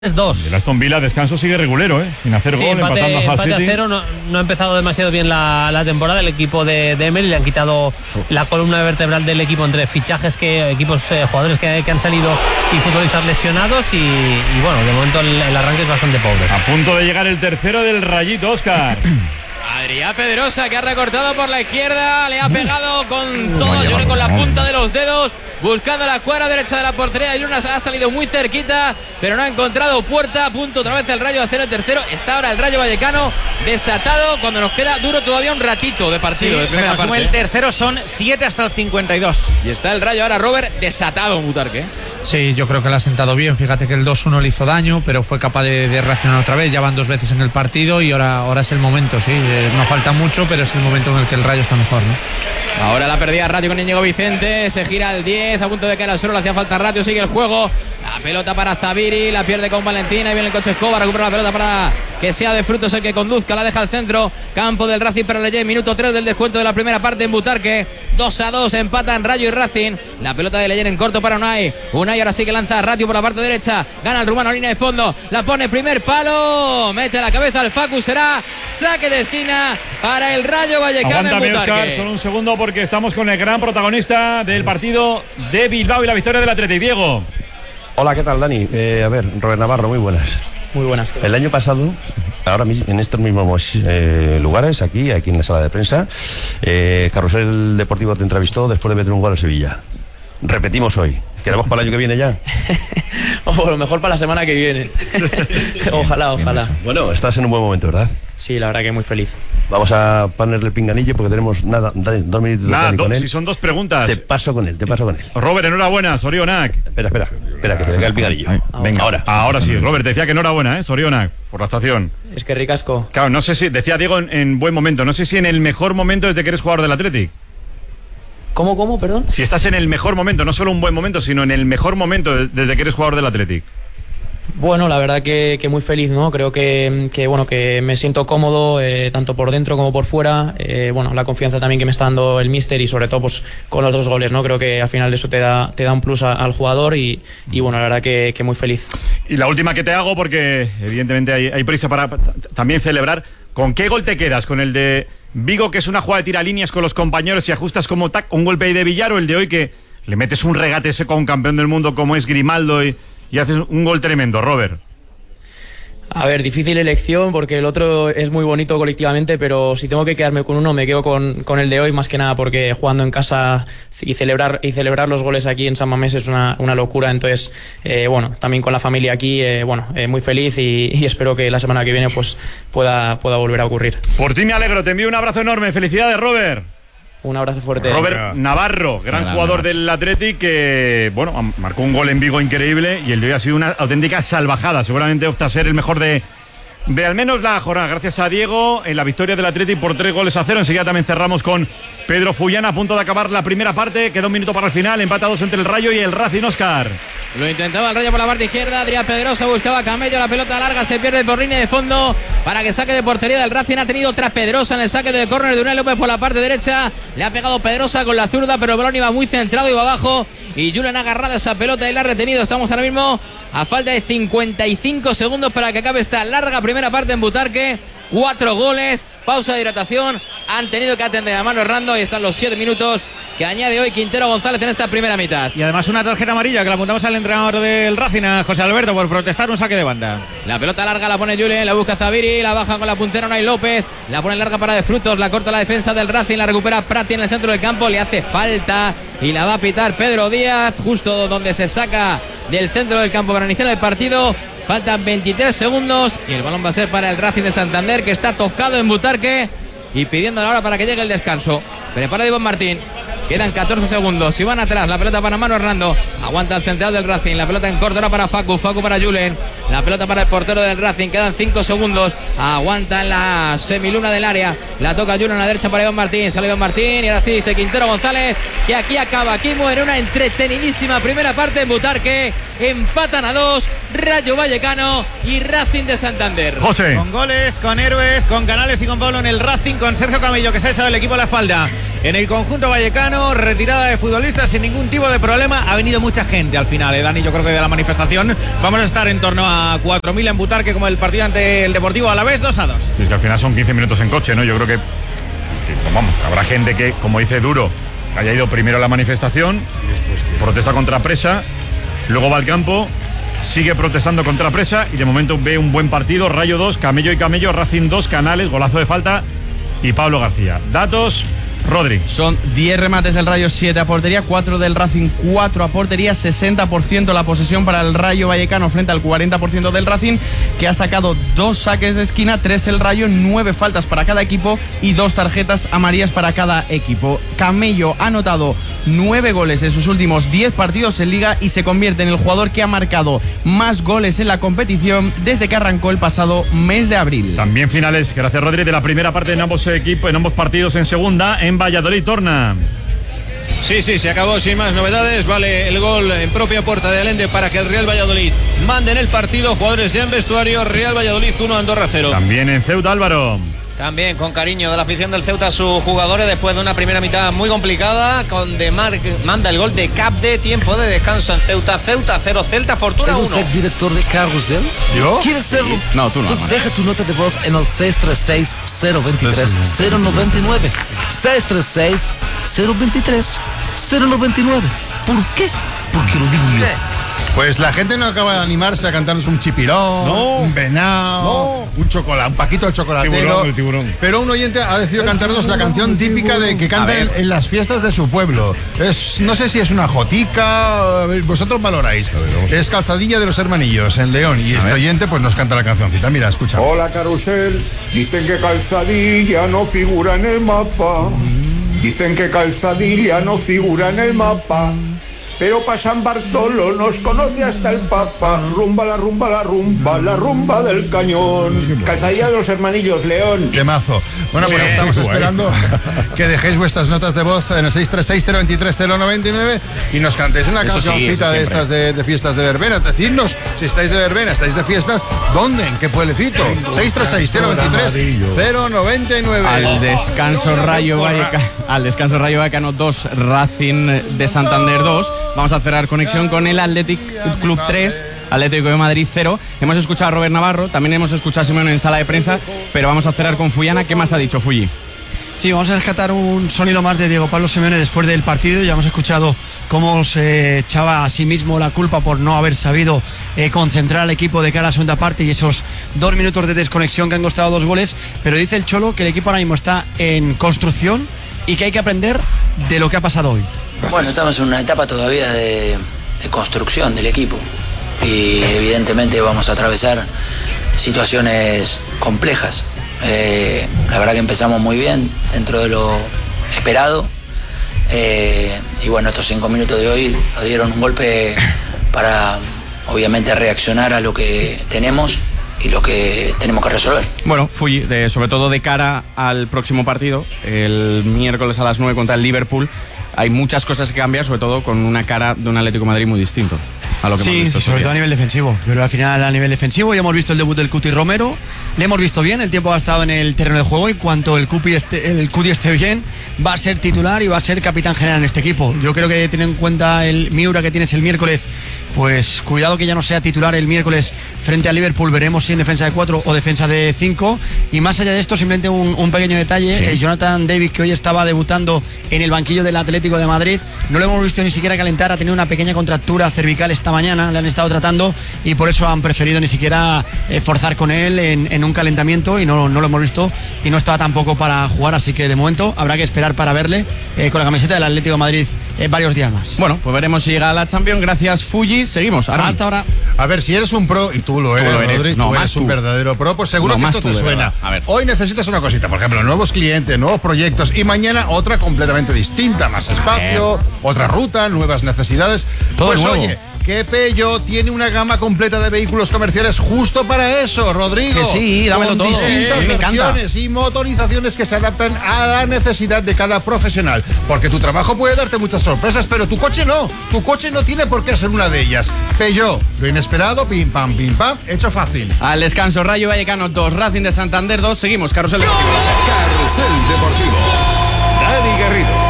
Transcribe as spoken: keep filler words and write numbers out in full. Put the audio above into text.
dos. El Aston Villa descanso sigue regulero, ¿eh? Sin hacer sí, gol, empate, empatando a Hull empate City. a cero, no, no ha empezado demasiado bien la, la temporada. El equipo de, de Emery le han quitado la columna vertebral del equipo entre fichajes, que equipos, eh, jugadores que, que han salido y futbolistas lesionados y, y bueno, de momento el, el arranque es bastante pobre. A punto de llegar el tercero del Rayito, Óscar. Adrián Pedrosa, que ha recortado por la izquierda, le ha pegado con todo, Llone con la punta de los dedos, buscando la cuadra derecha de la portería de Lunas, ha salido muy cerquita, pero no ha encontrado puerta. A punto otra vez el Rayo de hacer el tercero. Está ahora el Rayo Vallecano desatado cuando nos queda duro todavía un ratito de partido. Sí, de primera se consume parte. el tercero, son siete hasta el cincuenta y dos. Y está el Rayo ahora, Robert, desatado en Butarque. Sí, yo creo que le ha sentado bien. Fíjate que el dos uno le hizo daño, pero fue capaz de, de reaccionar otra vez. Ya van dos veces en el partido y ahora, ahora es el momento, sí. Eh, no falta mucho, pero es el momento en el que el Rayo está mejor, ¿no? Ahora la perdida Ratio con Íñigo Vicente, se gira al diez, a punto de caer al suelo, le hacía falta Ratio, sigue el juego, la pelota para Zaviri, la pierde con Valentina, y viene el coche Escobar, recupera la pelota para que sea de Frutos el que conduzca, la deja al centro, campo del Racing para Leyé, minuto tres del descuento de la primera parte en Butarque, dos a dos, empatan Rayo y Racing, la pelota de Leyé en corto para Unai, Unai ahora sí que lanza a Ratio por la parte derecha, gana el rumano, línea de fondo, la pone primer palo, mete la cabeza al Facu, será saque de esquina para el Rayo Vallecano. Aguántame, en Butarque. Óscar, solo un segundo porque estamos con el gran protagonista del partido de Bilbao y la victoria del Athletic, Diego. Hola, ¿qué tal, Dani? Eh, a ver, Robert Navarro, muy buenas. Muy buenas. El año pasado, ahora mismo, en estos mismos eh, lugares, aquí, aquí en la sala de prensa, eh, Carrusel Deportivo te entrevistó después de meter un gol a Sevilla. Repetimos hoy. ¿Quedamos para el año que viene ya? O a lo mejor para la semana que viene. Ojalá, ojalá. Bueno, estás en un buen momento, ¿verdad? Sí, la verdad que muy feliz. Vamos a ponerle el pinganillo porque tenemos nada, dos minutos de Nada, Dani do, con él. si son dos preguntas. Te paso con él, te paso con él. Robert, enhorabuena, Sorionak. Espera, espera, espera, que se le cae el pinganillo. Ay, venga, ahora. Ahora sí, Robert, decía que enhorabuena, ¿eh? Sorionak, por la actuación. Es que ricasco. Claro, no sé si, decía Diego en, en buen momento, no sé si en el mejor momento desde que eres jugador del Athletic. ¿Cómo, cómo, perdón? Si estás en el mejor momento, no solo un buen momento, sino en el mejor momento desde que eres jugador del Athletic. Bueno, la verdad que, que muy feliz, ¿no? Creo que, que bueno, que me siento cómodo, eh, tanto por dentro como por fuera. Eh, bueno, la confianza también que me está dando el míster y sobre todo pues con los dos goles, ¿no? Creo que al final eso te da, te da un plus a, al jugador y, y bueno, la verdad que, que muy feliz. Y la última que te hago, porque evidentemente hay, hay prisa para también celebrar. ¿Con qué gol te quedas? ¿Con el de Vigo, que es una jugada de tiralíneas con los compañeros y ajustas como tac, un golpe ahí de Villar, o el de hoy que le metes un regate seco a un campeón del mundo como es Grimaldo y, y haces un gol tremendo, Robert? A ver, difícil elección porque el otro es muy bonito colectivamente, pero si tengo que quedarme con uno me quedo con, con el de hoy, más que nada porque jugando en casa y celebrar y celebrar los goles aquí en San Mamés es una, una locura. Entonces, eh, bueno, también con la familia aquí, eh, bueno, eh, muy feliz y, y espero que la semana que viene pues pueda, pueda volver a ocurrir. Por ti me alegro, te envío un abrazo enorme, felicidades, Robert. Un abrazo fuerte. Robert Navarro, gran jugador del Athletic, que bueno, marcó un gol en Vigo increíble y el de hoy ha sido una auténtica salvajada. Seguramente opta a ser el mejor de, de al menos la jornada. Gracias a Diego en la victoria del Athletic por tres goles a cero. Enseguida también cerramos con Pedro Fullana, a punto de acabar la primera parte. Queda un minuto para el final, empatados entre el Rayo y el Racing, Óscar. Lo intentaba el Rayo por la parte izquierda, Adrián Pedrosa buscaba a Camello, la pelota larga se pierde por línea de fondo para que saque de portería del Racing. Ha tenido otra Pedrosa en el saque del córner de Unai López por la parte derecha, le ha pegado Pedrosa con la zurda, pero el balón iba muy centrado, iba abajo y Julen ha agarrado esa pelota y la ha retenido. Estamos ahora mismo a falta de cincuenta y cinco segundos para que acabe esta larga primera parte en Butarque. Cuatro goles, pausa de hidratación, han tenido que atender a mano Hernando y están los siete minutos que añade hoy Quintero González en esta primera mitad. Y además una tarjeta amarilla que la apuntamos al entrenador del Racing, a José Alberto, por protestar un saque de banda. La pelota larga la pone Julen, la busca Zaviri, la baja con la puntera Unai López, la pone larga para De Frutos, la corta la defensa del Racing, la recupera Prati en el centro del campo, le hace falta y la va a pitar Pedro Díaz, justo donde se saca del centro del campo para iniciar el partido. Faltan veintitrés segundos y el balón va a ser para el Racing de Santander, que está tocado en Butarque y pidiendo la hora para que llegue el descanso. Prepara Iván Martín. Quedan catorce segundos. Si van atrás, la pelota para Mano Hernando. Aguanta el central del Racing. La pelota en corto ahora para Facu. Facu para Julen. La pelota para el portero del Racing. Quedan cinco segundos. Aguanta en la semiluna del área. La toca Julen a la derecha para Iván Martín. Sale Iván Martín y ahora sí dice Quintero González que aquí acaba. Aquí muere una entretenidísima primera parte en Butarque. Empatan a dos Rayo Vallecano y Racing de Santander. José. Con goles, con héroes, con Canales y con Pablo en el Racing, con Sergio Camello que se ha echado el equipo a la espalda en el conjunto vallecano, retirada de futbolistas sin ningún tipo de problema. Ha venido mucha gente al final, ¿eh, Dani? Yo creo que de la manifestación vamos a estar en torno a cuatro mil en Butarque, como el partido ante el Deportivo Alavés, dos a dos. Sí, es que al final son quince minutos en coche, ¿no? Yo creo que, que pues vamos, habrá gente que, como dice Duro, haya ido primero a la manifestación, protesta contra Presa, luego va al campo, sigue protestando contra Presa y de momento ve un buen partido. Rayo dos, Camello y Camello, Racing dos, Canales, golazo de falta y Pablo García. Datos, Rodri. Son diez remates del Rayo, siete a portería, cuatro del Racing, cuatro a portería, sesenta por ciento la posesión para el Rayo Vallecano frente al cuarenta por ciento del Racing, que ha sacado dos saques de esquina, tres el Rayo, nueve faltas para cada equipo y dos tarjetas amarillas para cada equipo. Camello ha anotado nueve goles en sus últimos diez partidos en Liga y se convierte en el jugador que ha marcado más goles en la competición desde que arrancó el pasado mes de abril. También finales, gracias Rodri, de la primera parte en ambos equipos, en ambos partidos en segunda. En Valladolid, Torna. Sí, sí, se acabó sin más novedades. Vale el gol en propia puerta de Allende para que el Real Valladolid mande en el partido. Jugadores ya en vestuario. Real Valladolid uno, Andorra cero. También en Ceuta, Álvaro. También con cariño de la afición del Ceuta a sus jugadores después de una primera mitad muy complicada. Con De Marc manda el gol de Capde, tiempo de descanso en Ceuta. Ceuta cero, Celta Fortuna uno. ¿Es usted director de Carrusel? ¿Yo? ¿Quieres serlo? Sí. No, tú no. Pues deja tu nota de voz en el seis tres seis, cero dos tres, cero nueve nueve. seis tres seis, cero dos tres, cero nueve nueve. ¿Por qué? Porque lo digo yo. Pues la gente no acaba de animarse a cantarnos un chipirón, no, un venado, no, un chocolate, un paquito de chocolatero. Tiburón, el tiburón. Pero un oyente ha decidido cantarnos la canción típica de que cantan en, en las fiestas de su pueblo. Es, no sé si es una jotica, vosotros valoráis. Ver, es Calzadilla de los Hermanillos en León y a este ver. oyente pues nos canta la cancioncita. Mira, escucha. Hola Carrusel, dicen que Calzadilla no figura en el mapa. Dicen que Calzadilla no figura en el mapa. Pero para San Bartolo nos conoce hasta el Papa. Rumba la rumba la rumba, la rumba del cañón. Calzadilla de los Hermanillos, León. ¡Qué mazo! Bueno, pues estamos esperando que dejéis vuestras notas de voz en el seis tres seis, cero dos tres, cero nueve nueve y nos cantéis una eso cancioncita sí, de estas de, de fiestas de verbena. Decidnos si estáis de verbena, estáis de fiestas, ¿dónde? ¿En qué pueblecito? seis tres seis, cero dos tres, cero nueve nueve. Al descanso Rayo Vallecano, al descanso Rayo Vallecano dos, Racing de Santander dos. Vamos a cerrar conexión con el Athletic Club tres, Atlético de Madrid cero. Hemos escuchado a Robert Navarro, también hemos escuchado a Simeone en sala de prensa, pero vamos a cerrar con Fuyana. ¿Qué más ha dicho Fuyi? Sí, vamos a rescatar un sonido más de Diego Pablo Simeone después del partido. Ya hemos escuchado cómo se echaba a sí mismo la culpa por no haber sabido eh, concentrar al equipo de cara a la segunda parte y esos dos minutos de desconexión que han costado dos goles. Pero dice el Cholo que el equipo ahora mismo está en construcción y que hay que aprender de lo que ha pasado hoy. Bueno, estamos en una etapa todavía de, de construcción del equipo y evidentemente vamos a atravesar situaciones complejas. Eh, la verdad que empezamos muy bien dentro de lo esperado eh, y bueno, estos cinco minutos de hoy nos dieron un golpe para obviamente reaccionar a lo que tenemos y lo que tenemos que resolver. Bueno, Fuyi, de, sobre todo de cara al próximo partido, el miércoles a las nueve contra el Liverpool. Hay muchas cosas que cambian, sobre todo con una cara de un Atlético de Madrid muy distinto a lo que sí, hemos visto. Sí, sobre todo a nivel defensivo. Pero al final a nivel defensivo ya hemos visto el debut del Cuti Romero, le hemos visto bien, el tiempo ha estado en el terreno de juego y cuanto el Cuti esté, el Cuti esté bien, va a ser titular y va a ser capitán general en este equipo. Yo creo que teniendo en cuenta el Miura que tienes el miércoles, pues cuidado que ya no sea titular el miércoles frente a Liverpool, veremos si en defensa de cuatro o defensa de cinco. Y más allá de esto, simplemente un, un pequeño detalle, sí. eh, Jonathan David, que hoy estaba debutando en el banquillo del Atlético de Madrid, no lo hemos visto ni siquiera calentar, ha tenido una pequeña contractura cervical esta mañana, le han estado tratando y por eso han preferido ni siquiera eh, forzar con él en, en un calentamiento y no, no lo hemos visto y no estaba tampoco para jugar, así que de momento habrá que esperar para verle eh, con la camiseta del Atlético de Madrid eh, varios días más. Bueno, pues veremos si llega a la Champions. Gracias, Fuyi. Seguimos. Ahora, hasta ahora. A ver, si eres un pro, y tú lo eres, tú lo eres. Rodri, no, tú eres tú. un verdadero pro, pues seguro no, que esto te suena. A ver. Hoy necesitas una cosita, por ejemplo, nuevos clientes, nuevos proyectos y mañana otra completamente distinta, más espacio, otra ruta, nuevas necesidades. Todo pues nuevo. Oye, que Peugeot tiene una gama completa de vehículos comerciales justo para eso, Rodrigo. Que sí, dámelo con todo. distintas Eh, me versiones y motorizaciones que se adaptan a la necesidad de cada profesional. Porque tu trabajo puede darte muchas sorpresas, pero tu coche no. Tu coche no tiene por qué ser una de ellas. Peugeot, lo inesperado, pim pam, pim pam, hecho fácil. Al descanso, Rayo Vallecano dos, Racing de Santander dos. Seguimos, Carrusel Deportivo. Carrusel Deportivo. Dani Garrido.